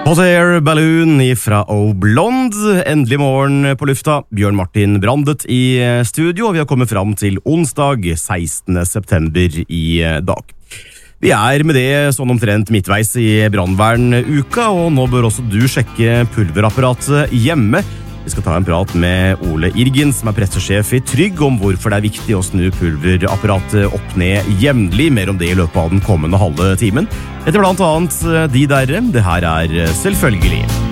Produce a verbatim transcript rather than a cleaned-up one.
Hot Air Balloon fra O Blonde. Endelig morgen på lufta. Bjørn Martin Brandet i studio, og vi har kommet fram til onsdag sekstende september i dag. Vi er med det sånn omtrent midtveis i brannvernuka, og nå bør også du sjekke pulverapparatet hjemme. Vi skal ta en prat med Ole Irgen, som er pressesjef i Trygg, om hvorfor det er viktig å snu pulverapparatet opp ned jevnlig, mer om det i løpet av den kommende halve timen. Etter blant annet De Derre, det her er Selvfølgelig.